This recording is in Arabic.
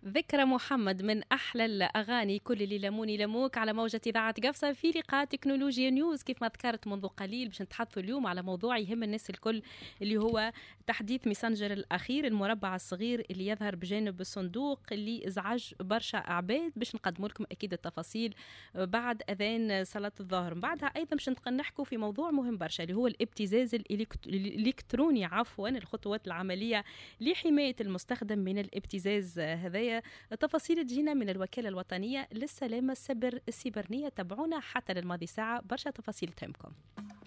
ذكرى محمد من أحلى الأغاني، كل اللي لموني لموك على موجة إذاعة قفصة في لقاء تكنولوجيا نيوز. كيف ما ذكرت منذ قليل باش نتحدثوا اليوم على موضوع يهم الناس الكل، اللي هو تحديث ميسنجر الأخير، المربع الصغير اللي يظهر بجانب الصندوق اللي ازعج برشا عباد. باش نقدموا لكم أكيد التفاصيل بعد أذان صلاة الظهر. بعدها أيضا باش نحكوا في موضوع مهم برشا اللي هو الابتزاز الإلكتروني، الخطوات العملية لحماية المستخدم من الابتزاز هذايا. التفاصيل تجينا من الوكالة الوطنية للسلامة السيبرانية. تابعونا حتى للماضي ساعة، برشا تفاصيل تهمكم.